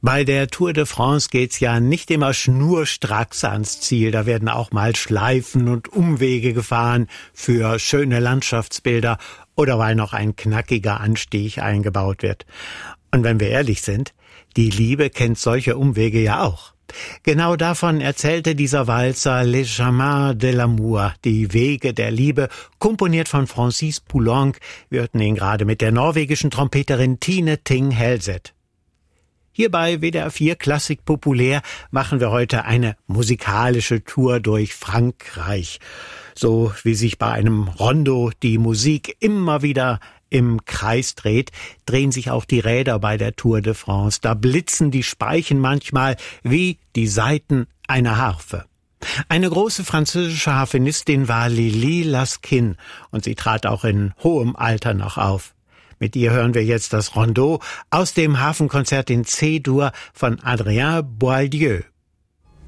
Bei der Tour de France geht's ja nicht immer schnurstracks ans Ziel. Da werden auch mal Schleifen und Umwege gefahren für schöne Landschaftsbilder oder weil noch ein knackiger Anstieg eingebaut wird. Und wenn wir ehrlich sind, die Liebe kennt solche Umwege ja auch. Genau davon erzählte dieser Walzer Les Chemins de l'Amour, die Wege der Liebe, komponiert von Francis Poulenc. Wir hörten ihn gerade mit der norwegischen Trompeterin Tine Ting Helseth. Hier bei WDR 4 Klassik populär machen wir heute eine musikalische Tour durch Frankreich. So wie sich bei einem Rondo die Musik immer wieder im Kreis dreht, drehen sich auch die Räder bei der Tour de France. Da blitzen die Speichen manchmal wie die Saiten einer Harfe. Eine große französische Harfenistin war Lili Laskin und sie trat auch in hohem Alter noch auf. Mit ihr hören wir jetzt das Rondo aus dem Hafenkonzert in C-Dur von Adrien Boieldieu.